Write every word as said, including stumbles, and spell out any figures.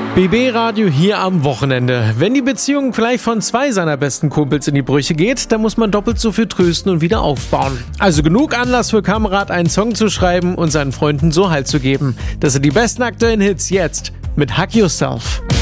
B B-Radio hier am Wochenende. Wenn die Beziehung vielleicht von zwei seiner besten Kumpels in die Brüche geht, dann muss man doppelt so viel trösten und wieder aufbauen. Also genug Anlass für Kamerad, einen Song zu schreiben und seinen Freunden so Halt zu geben. Das sind die besten aktuellen Hits jetzt mit Hug Yourself.